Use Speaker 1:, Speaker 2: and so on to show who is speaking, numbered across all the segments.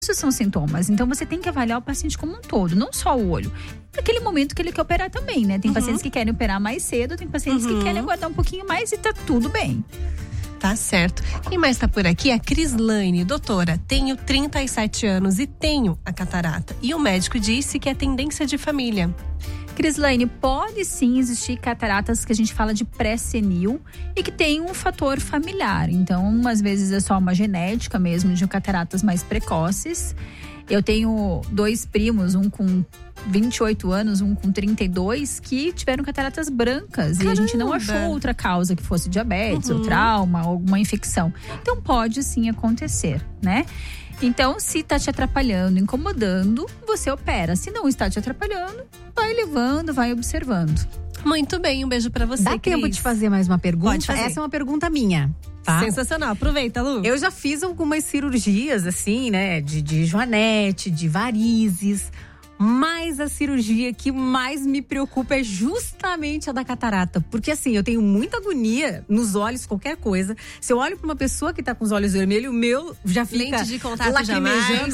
Speaker 1: Isso são sintomas. Então, você tem que avaliar o paciente como um todo, não só o olho. Naquele momento que ele quer operar também, né? Tem pacientes que querem operar mais cedo, tem pacientes que querem aguardar um pouquinho mais e tá tudo bem.
Speaker 2: Tá certo. Quem mais tá por aqui é a Crislaine. Doutora, tenho 37 anos e tenho a catarata. E o médico disse que é tendência de família.
Speaker 1: Crislaine, pode sim existir cataratas que a gente fala de pré-senil e que tem um fator familiar. Então, às vezes é só uma genética mesmo de cataratas mais precoces. Eu tenho 2 primos, um com 28 anos, um com 32, que tiveram cataratas brancas. Caramba. E a gente não achou outra causa que fosse diabetes, ou trauma, ou alguma infecção. Então pode sim acontecer, né? Então, se tá te atrapalhando, incomodando, você opera. Se não está te atrapalhando, vai levando, vai observando.
Speaker 2: Muito bem, um beijo pra você,
Speaker 3: Dá
Speaker 2: Cris.
Speaker 3: tempo de fazer mais uma pergunta?
Speaker 2: Pode fazer.
Speaker 3: Essa é uma pergunta minha, tá?
Speaker 2: Sensacional, aproveita, Lu.
Speaker 3: Eu já fiz algumas cirurgias, assim, né? De joanete, de varizes. Mas a cirurgia que mais me preocupa é justamente a da catarata. Porque assim, eu tenho muita agonia nos olhos, qualquer coisa. Se eu olho pra uma pessoa que tá com os olhos vermelhos, o meu já fica
Speaker 2: lente de contato
Speaker 3: lacrimejando.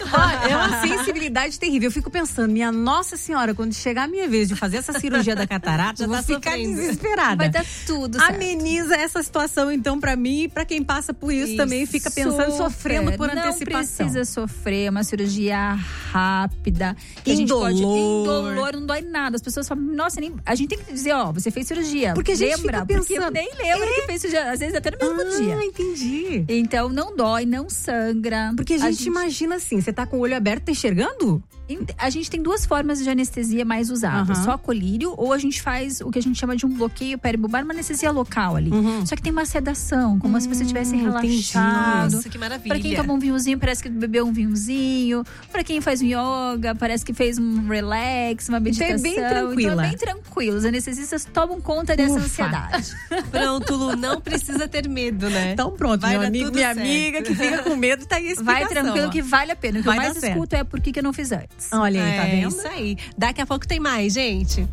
Speaker 3: É uma sensibilidade terrível. Eu fico pensando, minha Nossa Senhora, quando chegar a minha vez de fazer essa cirurgia da catarata, eu vou ficar desesperada.
Speaker 1: Vai dar tudo certo.
Speaker 3: Ameniza essa situação, então, pra mim e pra quem passa por isso também, fica pensando, sofrendo por antecipação.
Speaker 1: Não precisa sofrer, é uma cirurgia rápida. Que indolor, não dói nada. As pessoas falam, nossa, a gente tem que dizer, você fez cirurgia.
Speaker 3: Porque a gente
Speaker 1: lembra?
Speaker 3: fica pensando,
Speaker 1: porque eu nem lembro que fez cirurgia, às vezes até no mesmo dia.
Speaker 3: Entendi.
Speaker 1: Então não dói, não sangra.
Speaker 3: Porque a gente imagina assim, você tá com o olho aberto, tá enxergando?
Speaker 1: A gente tem 2 formas de anestesia mais usadas. Só colírio, ou a gente faz o que a gente chama de um bloqueio peribulbar, uma anestesia local ali. Só que tem uma sedação, como se você tivesse relaxado.
Speaker 2: Nossa, que maravilha.
Speaker 1: Pra quem toma um vinhozinho, parece que bebeu um vinhozinho. Pra quem faz um yoga, parece que fez um relax, uma meditação.
Speaker 3: Então é bem tranquila.
Speaker 1: Então é bem tranquilo. Os anestesistas tomam conta dessa ansiedade.
Speaker 2: Pronto, Lu, não precisa ter medo, né?
Speaker 3: Então pronto,
Speaker 2: vai
Speaker 3: meu
Speaker 2: dar
Speaker 3: amigo,
Speaker 2: tudo
Speaker 3: minha
Speaker 2: certo.
Speaker 3: amiga que fica com medo, tá aí a explicação.
Speaker 1: Vai tranquilo que vale a pena. O que eu mais
Speaker 3: dar
Speaker 1: escuto é por que eu não fiz antes.
Speaker 3: Olha aí, tá vendo?
Speaker 2: Isso aí. Daqui a pouco tem mais, gente.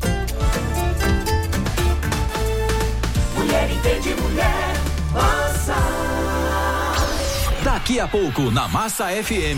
Speaker 4: Mulher entende, mulher passa.
Speaker 5: Daqui a pouco na Massa FM.